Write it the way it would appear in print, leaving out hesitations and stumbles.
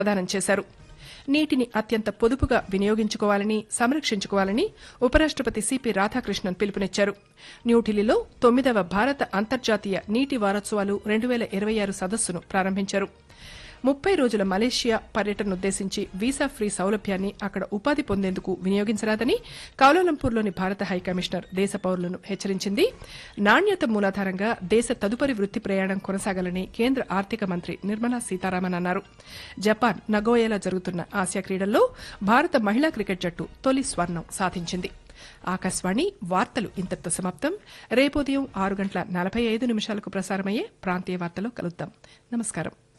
ప్రదానం చేశారు. నీటిని అత్యంత పొదుపుగా వినియోగించుకోవాలని, సంరక్షించుకోవాలని ఉపరాష్టపతి సిపి రాధాకృష్ణన్ పిలుపునిచ్చారు. న్యూఢిల్లీలో 9వ భారత అంతర్జాతీయ నీటి వారోత్సవాలు 2026 సదస్సును ప్రారంభించారు. 30 రోజుల మలేషియా పర్యటననుద్దేశించి వీసా ఫ్రీ సౌలభ్యాన్ని అక్కడ ఉపాధి పొందేందుకు వినియోగించరాదని కౌలాలంపూర్లోని భారత హైకమిషనర్ దేశ పౌరులను హెచ్చరించింది. నాణ్యత మూలాధారంగా దేశ తదుపరి వృత్తి ప్రయాణం కొనసాగాలని కేంద్ర ఆర్థిక మంత్రి నిర్మలా సీతారామన్ అన్నారు. జపాన్ నగోయాలో జరుగుతున్న ఆసియా క్రీడల్లో భారత మహిళా క్రికెట్ జట్టు తొలి స్వర్ణం సాధించింది. ఆకాశవాణి వార్తలు ఇంతటితో సమాప్తం. రేపు ఉదయం 6:45 ప్రసారమయ్యే ప్రాంతీయ వార్తలో కలుద్దాం. నమస్కారం.